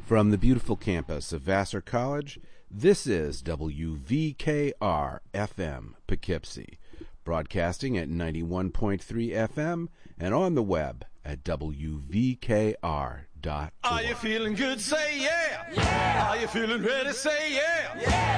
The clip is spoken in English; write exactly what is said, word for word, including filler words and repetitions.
From the beautiful campus of Vassar College, this is W V K R F M Poughkeepsie, broadcasting at ninety-one point three F M and on the web at W V K R dot org. Are you feeling good? Say yeah. Yeah. Are you feeling ready? Say yeah. Yeah.